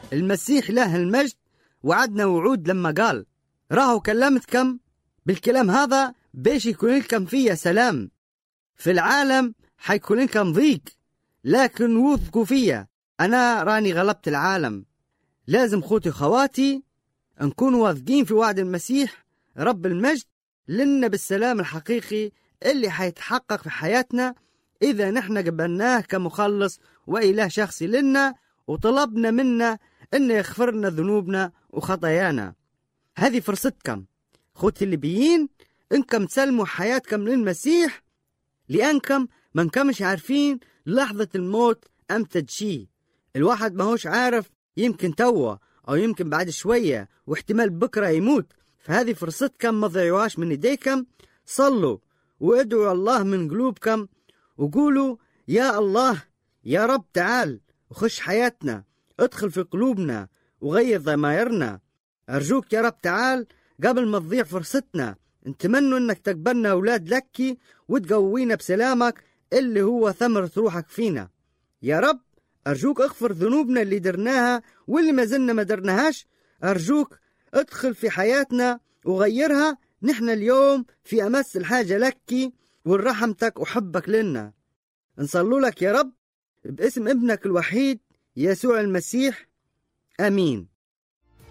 المسيح له المجد وعدنا وعود لما قال راهو كلمتكم بالكلام هذا بيش يكون لكم فيه سلام. في العالم حيكون لكم ضيق، لكن وثقوا فيا، أنا راني غلبت العالم. لازم خوتي خواتي نكون واثقين في وعد المسيح رب المجد لنا بالسلام الحقيقي اللي حيتحقق في حياتنا إذا نحن قبلناه كمخلص وإله شخصي لنا وطلبنا منا إنه يغفرنا ذنوبنا وخطايانا. هذه فرصتكم خوتي الليبيين، إنكم تسلموا حياتكم للمسيح، لأنكم منكمش عارفين لحظة الموت أمتى تجي. الواحد ما هوش عارف، يمكن توا أو يمكن بعد شوية، واحتمال بكرة يموت. فهذه فرصتكم ما تضيعوهاش من يديكم. صلوا وادعوا الله من قلوبكم وقولوا يا الله يا رب تعال وخش حياتنا، ادخل في قلوبنا وغير ضمائرنا. أرجوك يا رب تعال قبل ما تضيع فرصتنا. نتمنى انك تقبلنا أولاد لك وتقوينا بسلامك اللي هو ثمرة روحك فينا. يا رب أرجوك اغفر ذنوبنا اللي درناها واللي ما زلنا ما درناهاش. أرجوك ادخل في حياتنا وغيرها. نحن اليوم في أمس الحاجة لك ورحمتك وحبك لنا. نصلوا لك يا رب باسم ابنك الوحيد يسوع المسيح، آمين.